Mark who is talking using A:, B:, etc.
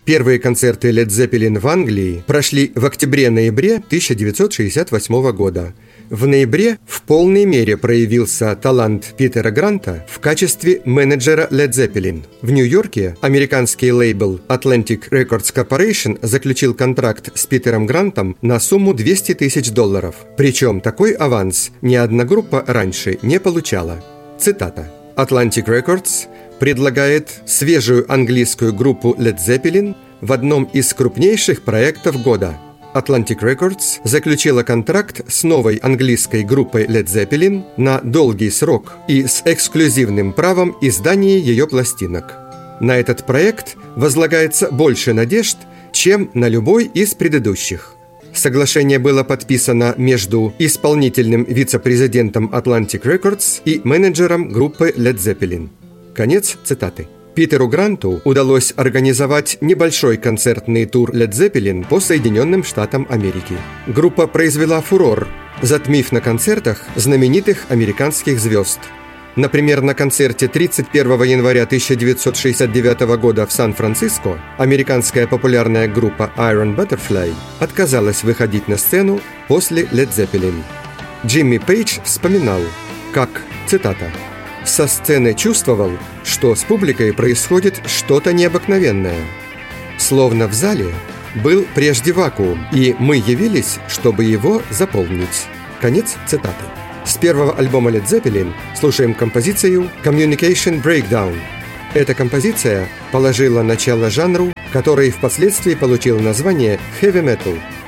A: Первые концерты Led Zeppelin в Англии прошли в октябре-ноябре 1968 года. В ноябре в полной мере проявился талант Питера Гранта в качестве менеджера Led Zeppelin. В Нью-Йорке американский лейбл Atlantic Records Corporation заключил контракт с Питером Грантом на сумму $200 тысяч. Причем такой аванс ни одна группа раньше не получала. Цитата. Atlantic Records предлагает свежую английскую группу Led Zeppelin в одном из крупнейших проектов года. Atlantic Records заключила контракт с новой английской группой Led Zeppelin на долгий срок и с эксклюзивным правом издания ее пластинок. На этот проект возлагается больше надежд, чем на любой из предыдущих. Соглашение было подписано между исполнительным вице-президентом Atlantic Records и менеджером группы Led Zeppelin. Конец цитаты. Питеру Гранту удалось организовать небольшой концертный тур Led Zeppelin по Соединенным Штатам Америки. Группа произвела фурор, затмив на концертах знаменитых американских звезд. Например, на концерте 31 января 1969 года в Сан-Франциско американская популярная группа Iron Butterfly отказалась выходить на сцену после Led Zeppelin. Джимми Пейдж вспоминал, как, цитата, «Со сцены чувствовал, что с публикой происходит что-то необыкновенное. Словно в зале был прежде вакуум, и мы явились, чтобы его заполнить». Конец цитаты. С первого альбома Led Zeppelin слушаем композицию «Communication Breakdown». Эта композиция положила начало жанру, который впоследствии получил название «Heavy Metal».